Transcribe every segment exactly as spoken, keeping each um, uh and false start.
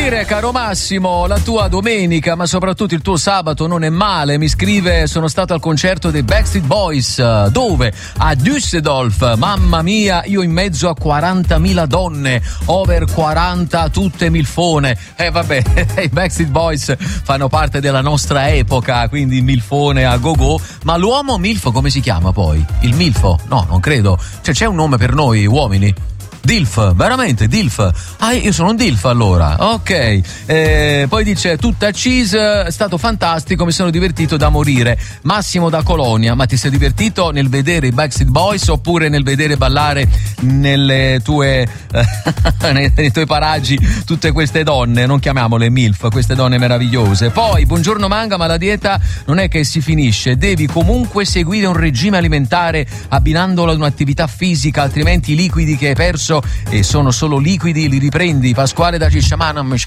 dire, caro Massimo, la tua domenica, ma soprattutto il tuo sabato non è male. Mi scrive: sono stato al concerto dei Backstreet Boys. Dove? A Düsseldorf. Mamma mia, io in mezzo a quarantamila donne, over quaranta, tutte milfone. E eh, vabbè, i Backstreet Boys fanno parte della nostra epoca, quindi milfone a go-go. Ma l'uomo milfo come si chiama poi? Il milfo? No, non credo. Cioè c'è un nome per noi uomini? Dilf, veramente Dilf. Ah, io sono un Dilf allora. Ok. Eh, poi dice: tutta cheese, è stato fantastico, mi sono divertito da morire. Massimo da Colonia. Ma ti sei divertito nel vedere i Backstreet Boys oppure nel vedere ballare nelle tue nei, nei tuoi paraggi tutte queste donne? Non chiamiamole MILF, queste donne meravigliose. Poi buongiorno Manga, ma la dieta non è che si finisce, devi comunque seguire un regime alimentare abbinandolo ad un'attività fisica, altrimenti i liquidi che hai perso e sono solo liquidi li riprendi. Pasquale da Cisciamano. Non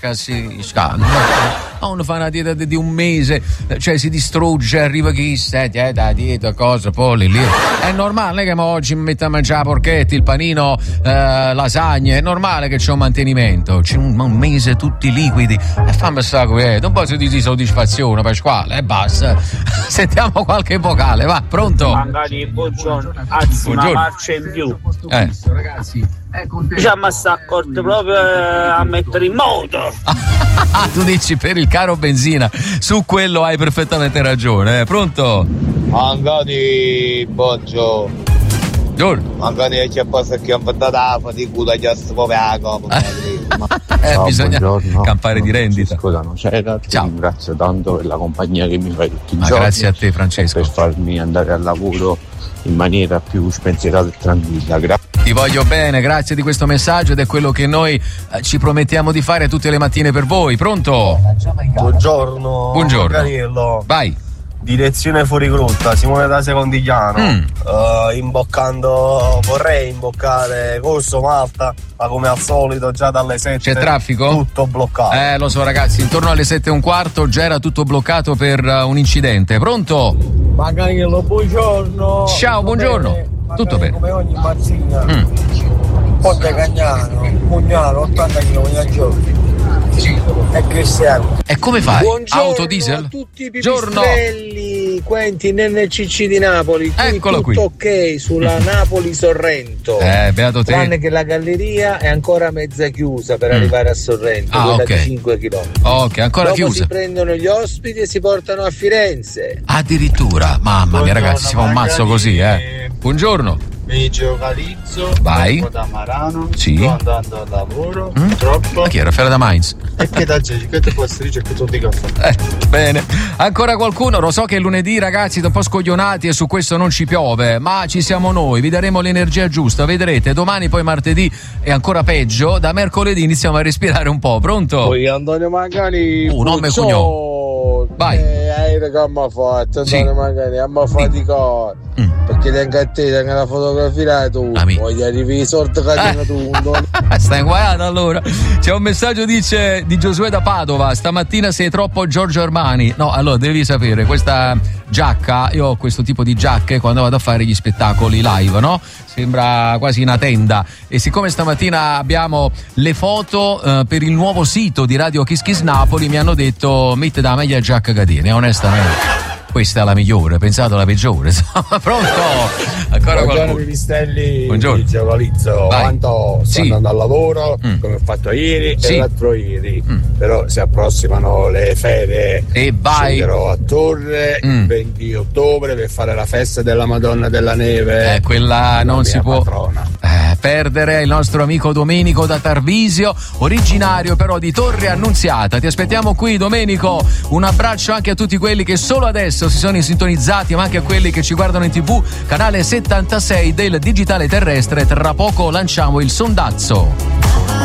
fa una dieta di un mese, cioè si distrugge, arriva chi sta dieta, dieta, cosa, poi lì è normale che oggi mi metta a mangiare porchetti, il panino, eh, lasagne, è normale che c'è un mantenimento, c'è un, un mese tutti liquidi e fammi stare qui, non posso dire soddisfazione Pasquale e basta. Sentiamo qualche vocale, va, pronto? Magari buongiorno, anzi una marcia in più, eh. ragazzi. Diciamo sta accorto proprio a mettere in moto. Ah, tu dici per il caro benzina, su quello hai perfettamente ragione, eh. Pronto? Magari buongiorno. Giorno. Magari c'è passa che han fatto la fatica già sto poco. Eh, bisogna buongiorno. Campare di rendita. Scusa, non c'era. Ti Ciao. Ringrazio tanto per la compagnia che mi fai tutti i Ma giorni. grazie a te, Francesco. Per farmi andare al lavoro in maniera più spensierata e tranquilla. Grazie. Ti voglio bene, grazie di questo messaggio ed è quello che noi eh, ci promettiamo di fare tutte le mattine per voi. Pronto? Buongiorno. Buongiorno. Cariello. Vai. Direzione fuori grotta, Simone da Secondigliano. Mm. Uh, imboccando, vorrei imboccare Corso Malta, ma come al solito già dalle sette c'è traffico? Tutto bloccato. Eh, lo so ragazzi, intorno alle sette e un quarto già era tutto bloccato per uh, un incidente. Pronto? Magariello, buongiorno. Ciao, Tutto buongiorno. bene? Tutto bene. Come ogni mattina. Mm. Ponte Cagnano, Mugnano, ottanta chilometri al giorno. È Cristiano. E come fai? Buongiorno Autodiesel? a tutti i Giorno. pipistrelli, Quentin N C C di Napoli. Qui Eccolo tutto qui. ok sulla Napoli-Sorrento. Eh, beato te. Tranne che la galleria è ancora mezza chiusa per Mm. arrivare a Sorrento, Ah, quella ok. di cinque chilometri. Ok, ancora Dopo chiusa. si prendono gli ospiti e si portano a Firenze. Addirittura, mamma mia Buongiorno, ragazzi, si fa un mazzo magari- così, eh. Buongiorno. Mi geocalizzo, Vai. vengo da Marano, Sì. sto andando al lavoro, Mm? purtroppo. Ma chi era? Fiera da Mainz. E che da gente, che ti posso dire che tu dica fare? Eh, bene, ancora qualcuno? Lo so che è lunedì ragazzi, siete un po' scoglionati e su questo non ci piove, ma ci siamo noi, vi daremo l'energia giusta, vedrete, domani poi martedì è ancora peggio, da mercoledì iniziamo a respirare un po', pronto? Poi Antonio Magani, Oh, nome e cognome. Vai. Eh, che mi ha fatto, Sì. Antonio Magani, mi ha faticato. Mm. Perché tengo a te, tengo la fotografia tu, Ami. voglio arrivare i sorti che Eh. tu. Stai guardando allora. C'è un messaggio dice di Giosuè da Padova: stamattina sei troppo Giorgio Armani. No, allora devi sapere, questa giacca, io ho questo tipo di giacche quando vado a fare gli spettacoli live, no? Sembra quasi una tenda. E siccome stamattina abbiamo le foto eh, per il nuovo sito di Radio Kiss Kiss Napoli, mi hanno detto mette da meglio giacca che tiene, onestamente. Questa è la migliore, pensate alla peggiore. Pronto? Ancora Buongiorno qualcuno? Pipistrelli, Buongiorno. geocalizzo, Vai. quanto sto Sì. andando al lavoro, Mm. come ho fatto ieri Sì. e l'altro ieri, Mm. però si approssimano le ferie, E vai. scenderò a Torre Mm. il venti ottobre per fare la festa della Madonna della Neve. Eh, quella la non mia si può patrona. eh, perdere. Il nostro amico Domenico da Tarvisio, originario però di Torre Annunziata. Ti aspettiamo qui, Domenico. Un abbraccio anche a tutti quelli che solo adesso si sono sintonizzati, ma anche a quelli che ci guardano in tv, canale settantasei del digitale terrestre. Tra poco lanciamo il sondazzo.